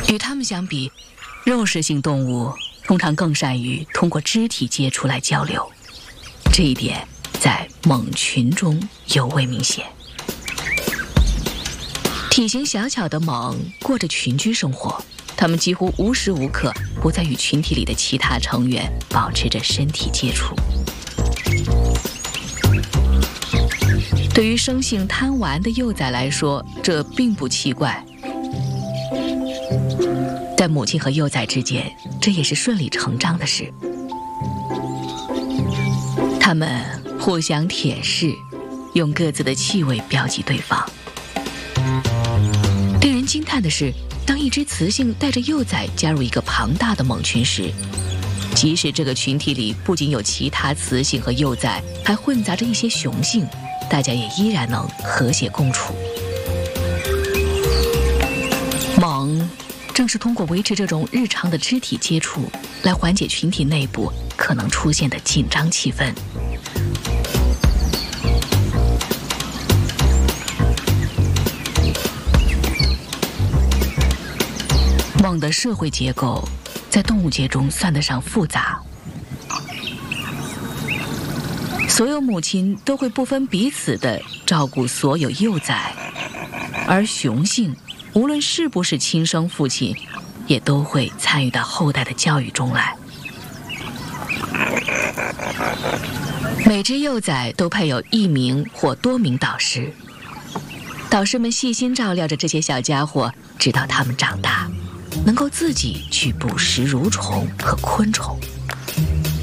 与它们相比，肉食性动物通常更善于通过肢体接触来交流，这一点在猛群中尤为明显。体型小巧的猛过着群居生活，它们几乎无时无刻不在与群体里的其他成员保持着身体接触。对于生性贪玩的幼崽来说，这并不奇怪。在母亲和幼崽之间，这也是顺理成章的事。它们互相舔舐，用各自的气味标记对方。令人惊叹的是，当一只雌性带着幼崽加入一个庞大的猛群时，即使这个群体里不仅有其他雌性和幼崽，还混杂着一些雄性，大家也依然能和谐共处。猛正是通过维持这种日常的肢体接触，来缓解群体内部可能出现的紧张气氛。猛的社会结构在动物界中算得上复杂，所有母亲都会不分彼此地照顾所有幼崽，而雄性无论是不是亲生父亲，也都会参与到后代的教育中来。每只幼崽都配有1名或多名导师，导师们细心照料着这些小家伙，直到他们长大，能够自己去捕食蠕虫和昆虫。